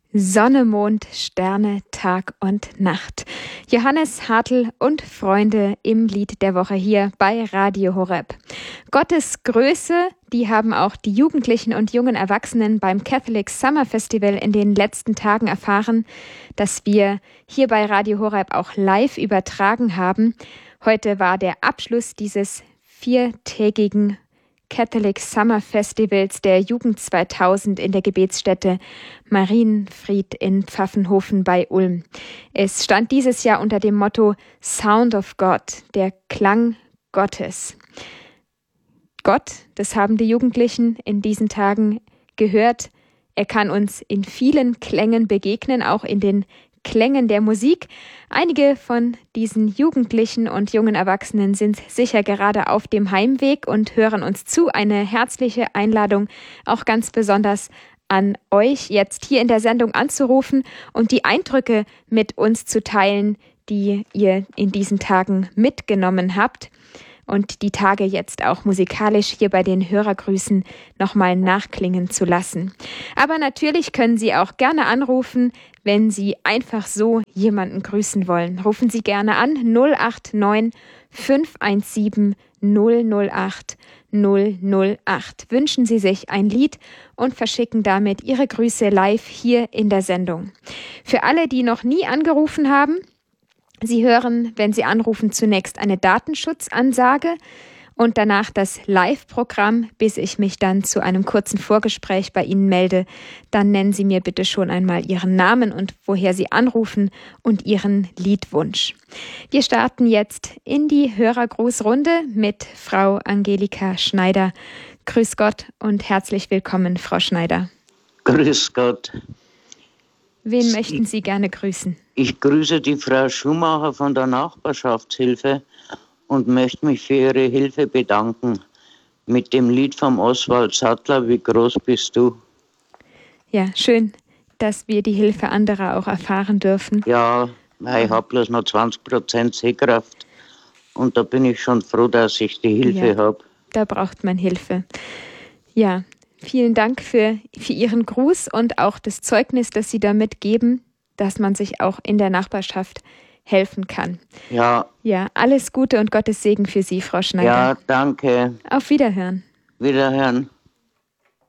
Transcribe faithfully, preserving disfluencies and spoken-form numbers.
Sonne, Mond, Sterne, Tag und Nacht. Johannes Hartl und Freunde im Lied der Woche hier bei Radio Horeb. Gottes Größe, die haben auch die Jugendlichen und jungen Erwachsenen beim Catholic Summer Festival in den letzten Tagen erfahren, das wir hier bei Radio Horeb auch live übertragen haben. Heute war der Abschluss dieses viertägigen Catholic Summer Festivals der Jugend zweitausend in der Gebetsstätte Marienfried in Pfaffenhofen bei Ulm. Es stand dieses Jahr unter dem Motto Sound of God, der Klang Gottes. Gott, das haben die Jugendlichen in diesen Tagen gehört, er kann uns in vielen Klängen begegnen, auch in den Klängen der Musik. Einige von diesen Jugendlichen und jungen Erwachsenen sind sicher gerade auf dem Heimweg und hören uns zu. Eine herzliche Einladung auch ganz besonders an euch, jetzt hier in der Sendung anzurufen und die Eindrücke mit uns zu teilen, die ihr in diesen Tagen mitgenommen habt. Und die Tage jetzt auch musikalisch hier bei den Hörergrüßen nochmal nachklingen zu lassen. Aber natürlich können Sie auch gerne anrufen, wenn Sie einfach so jemanden grüßen wollen. Rufen Sie gerne an null acht neun fünf eins sieben null null acht null null acht. Wünschen Sie sich ein Lied und verschicken damit Ihre Grüße live hier in der Sendung. Für alle, die noch nie angerufen haben, Sie hören, wenn Sie anrufen, zunächst eine Datenschutzansage und danach das Live-Programm, bis ich mich dann zu einem kurzen Vorgespräch bei Ihnen melde. Dann nennen Sie mir bitte schon einmal Ihren Namen und woher Sie anrufen und Ihren Liedwunsch. Wir starten jetzt in die Hörergrußrunde mit Frau Angelika Schneider. Grüß Gott und herzlich willkommen, Frau Schneider. Grüß Gott. Wen möchten Sie gerne grüßen? Ich grüße die Frau Schumacher von der Nachbarschaftshilfe und möchte mich für ihre Hilfe bedanken mit dem Lied vom Oswald Sattler, Wie groß bist du? Ja, schön, dass wir die Hilfe anderer auch erfahren dürfen. Ja, ich habe bloß noch zwanzig Prozent Sehkraft und da bin ich schon froh, dass ich die Hilfe ja, habe. Da braucht man Hilfe. Ja, vielen Dank für, für Ihren Gruß und auch das Zeugnis, das Sie da mitgeben, dass man sich auch in der Nachbarschaft helfen kann. Ja. Ja, alles Gute und Gottes Segen für Sie, Frau Schneider. Ja, danke. Auf Wiederhören. Wiederhören.